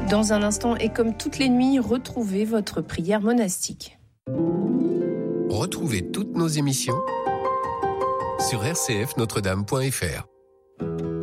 Dans un instant, et comme toutes les nuits, retrouvez votre prière monastique. Retrouvez toutes nos émissions sur rcfnotredame.fr.